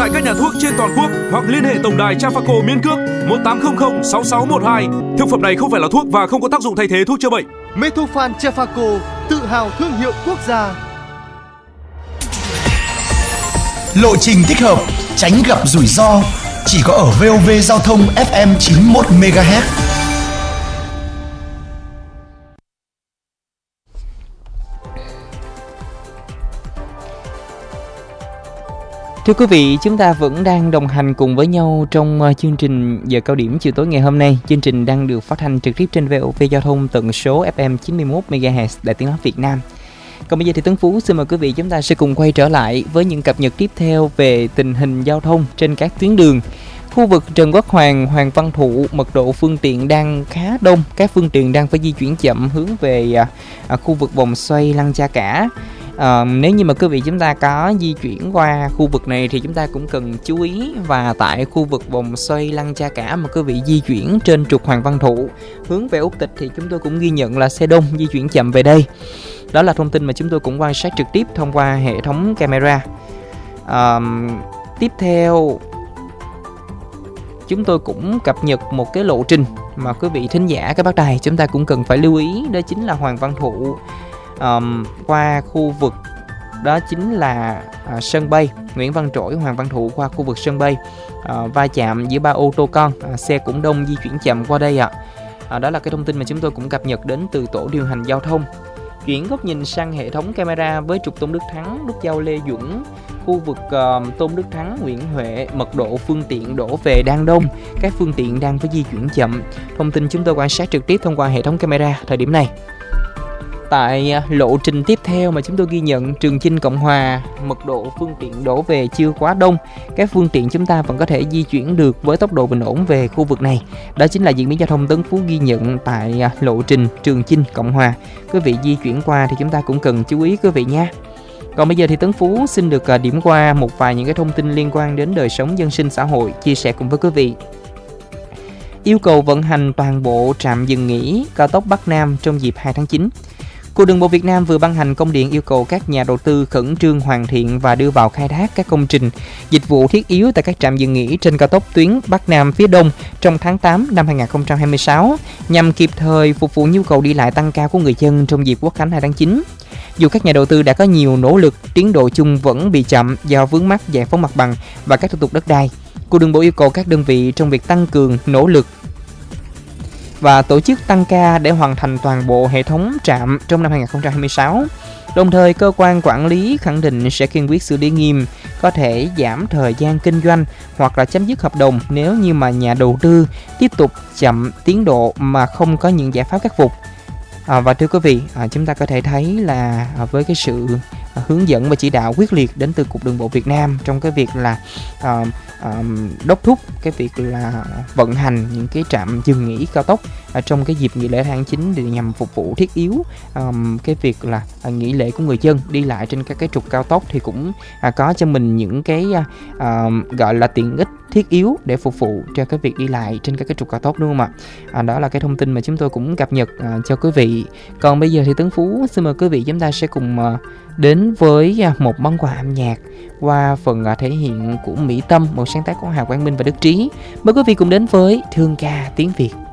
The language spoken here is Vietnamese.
tại các nhà thuốc trên toàn quốc hoặc liên hệ tổng đài Trafaco miễn cước 1800 6612. Thực phẩm này không phải là thuốc và không có tác dụng thay thế thuốc chữa bệnh. Metofan Trafaco, tự hào thương hiệu quốc gia. Lộ trình thích hợp, tránh gặp rủi ro, chỉ có ở VOV Giao thông FM 91 MHz. Thưa quý vị, chúng ta vẫn đang đồng hành cùng với nhau trong chương trình giờ cao điểm chiều tối ngày hôm nay. Chương trình đang được phát thanh trực tiếp trên VOV Giao thông tần số FM 91 MHz Đài Tiếng nói Việt Nam. Còn bây giờ thì Tấn Phú xin mời quý vị chúng ta sẽ cùng quay trở lại với những cập nhật tiếp theo về tình hình giao thông trên các tuyến đường. Khu vực Trần Quốc Hoàng, Hoàng Văn Thụ, mật độ phương tiện đang khá đông. Các phương tiện đang phải di chuyển chậm hướng về khu vực vòng xoay Lăng Cha Cả. Nếu như mà quý vị chúng ta có di chuyển qua khu vực này thì chúng ta cũng cần chú ý. Và tại khu vực vòng xoay Lăng Cha Cả mà quý vị di chuyển trên trục Hoàng Văn Thụ hướng về Úc Tịch thì chúng tôi cũng ghi nhận là xe đông di chuyển chậm về đây. Đó là thông tin mà chúng tôi cũng quan sát trực tiếp thông qua hệ thống camera. Tiếp theo, chúng tôi cũng cập nhật một cái lộ trình mà quý vị thính giả các bác đài chúng ta cũng cần phải lưu ý. Đó chính là Hoàng Văn Thụ qua khu vực đó chính là sân bay Nguyễn Văn Trỗi, Hoàng Văn Thụ qua khu vực sân bay, va chạm giữa 3 ô tô con, xe cũng đông di chuyển chậm qua đây ạ. Đó là cái thông tin mà chúng tôi cũng cập nhật đến từ tổ điều hành giao thông. Chuyển góc nhìn sang hệ thống camera với trục Tôn Đức Thắng, nút giao Lê Duẩn, khu vực Tôn Đức Thắng, Nguyễn Huệ, mật độ phương tiện đổ về đang đông, các phương tiện đang phải di chuyển chậm. Thông tin chúng tôi quan sát trực tiếp thông qua hệ thống camera thời điểm này. Tại lộ trình tiếp theo mà chúng tôi ghi nhận Trường Chinh Cộng Hòa, mật độ phương tiện đổ về chưa quá đông, các phương tiện chúng ta vẫn có thể di chuyển được với tốc độ bình ổn về khu vực này. Đó chính là diễn biến giao thông Tấn Phú ghi nhận tại lộ trình Trường Chinh Cộng Hòa. Quý vị di chuyển qua thì chúng ta cũng cần chú ý quý vị nha. Còn bây giờ thì Tấn Phú xin được điểm qua một vài những cái thông tin liên quan đến đời sống dân sinh xã hội, chia sẻ cùng với quý vị. Yêu cầu vận hành toàn bộ trạm dừng nghỉ cao tốc Bắc Nam trong dịp 2 tháng 9. Cục Đường bộ Việt Nam vừa ban hành công điện yêu cầu các nhà đầu tư khẩn trương hoàn thiện và đưa vào khai thác các công trình, dịch vụ thiết yếu tại các trạm dừng nghỉ trên cao tốc tuyến Bắc Nam phía Đông trong tháng 8 năm 2026 nhằm kịp thời phục vụ nhu cầu đi lại tăng cao của người dân trong dịp Quốc khánh 2 tháng 9. Dù các nhà đầu tư đã có nhiều nỗ lực, tiến độ chung vẫn bị chậm do vướng mắc giải phóng mặt bằng và các thủ tục đất đai. Cục Đường bộ yêu cầu các đơn vị trong việc tăng cường nỗ lực và tổ chức tăng ca để hoàn thành toàn bộ hệ thống trạm trong năm 2026. Đồng thời, cơ quan quản lý khẳng định sẽ kiên quyết xử lý nghiêm, có thể giảm thời gian kinh doanh hoặc là chấm dứt hợp đồng nếu như mà nhà đầu tư tiếp tục chậm tiến độ mà không có những giải pháp khắc phục. Và thưa quý vị, chúng ta có thể thấy là với cái sự hướng dẫn và chỉ đạo quyết liệt đến từ Cục Đường bộ Việt Nam trong cái việc là đốc thúc cái việc là vận hành những cái trạm dừng nghỉ cao tốc trong cái dịp nghỉ lễ tháng 9 để nhằm phục vụ thiết yếu cái việc là nghỉ lễ của người dân đi lại trên các cái trục cao tốc thì cũng có cho mình những cái gọi là tiện ích thiết yếu để phục vụ cho cái việc đi lại trên các cái trục cao tốc, đúng không ạ? Đó là cái thông tin mà chúng tôi cũng cập nhật cho quý vị. Còn bây giờ thì Tấn Phú xin mời quý vị chúng ta sẽ cùng đến với một món quà âm nhạc qua phần thể hiện của Mỹ Tâm, một sáng tác của Hà Quang Minh và Đức Trí. Mời quý vị cùng đến với Thương ca tiếng Việt.